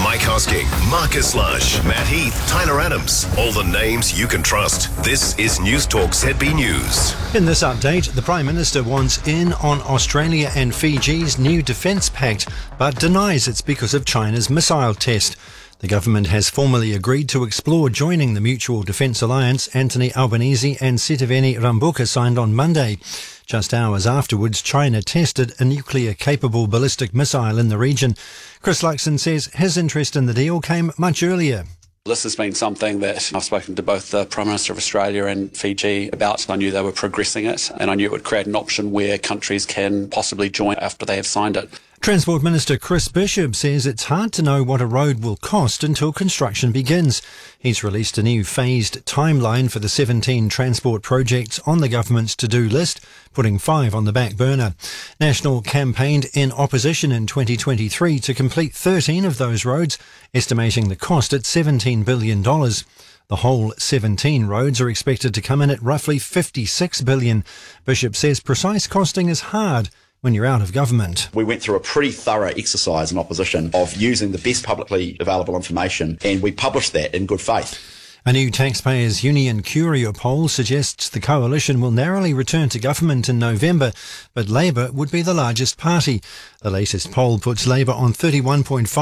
Mike Hosking, Marcus Lush, Matt Heath, Tyler Adams. All the names you can trust. This is News Talk ZB News. In this update, the Prime Minister wants in on Australia and Fiji's new defence pact, but denies it's because of China's missile test. The government has formally agreed to explore joining the Mutual Defence Alliance. Anthony Albanese and Sitiveni Rabuka signed on Monday. Just hours afterwards, China tested a nuclear-capable ballistic missile in the region. Chris Luxon says his interest in the deal came much earlier. This has been something that I've spoken to both the Prime Minister of Australia and Fiji about. I knew they were progressing it, and I knew it would create an option where countries can possibly join after they have signed it. Transport Minister Chris Bishop says it's hard to know what a road will cost until construction begins. He's released a new phased timeline for the 17 transport projects on the government's to-do list, putting 5 on the back burner. National campaigned in opposition in 2023 to complete 13 of those roads, estimating the cost at $17 billion. The whole 17 roads are expected to come in at roughly $56 billion. Bishop says precise costing is hard when you're out of government. We went through a pretty thorough exercise in opposition of using the best publicly available information, and we published that in good faith. A new Taxpayers Union Curio poll suggests the coalition will narrowly return to government in November, but Labour would be the largest party. The latest poll puts Labour on 31.5%.